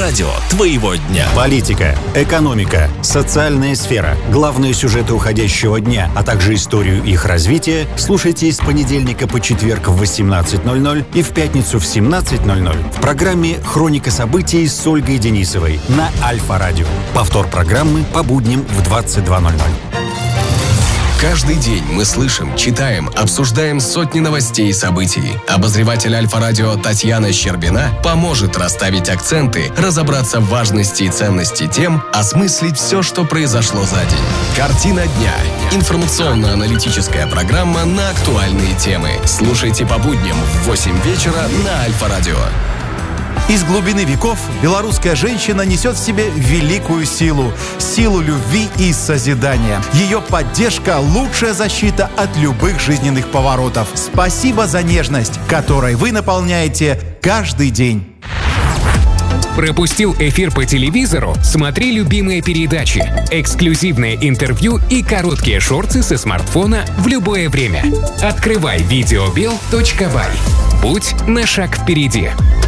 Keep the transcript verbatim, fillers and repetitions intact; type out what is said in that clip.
Радио твоего дня. Политика, экономика, социальная сфера, главные сюжеты уходящего дня, а также историю их развития слушайте с понедельника по четверг в восемнадцать ноль ноль и в пятницу в семнадцать ноль ноль в программе «Хроника событий» с Ольгой Денисовой на Альфа-радио. Повтор программы по будням в двадцать два ноль ноль. Каждый день мы слышим, читаем, обсуждаем сотни новостей и событий. Обозреватель Альфа-радио Татьяна Щербина поможет расставить акценты, разобраться в важности и ценности тем, осмыслить все, что произошло за день. Картина дня. Информационно-аналитическая программа на актуальные темы. Слушайте по будням в восемь вечера на Альфа-радио. Из глубины веков белорусская женщина несет в себе великую силу. Силу любви и созидания. Ее поддержка – лучшая защита от любых жизненных поворотов. Спасибо за нежность, которой вы наполняете каждый день. Пропустил эфир по телевизору? Смотри любимые передачи, эксклюзивные интервью и короткие шорты со смартфона в любое время. Открывай видеобел точка бай. Будь на шаг впереди.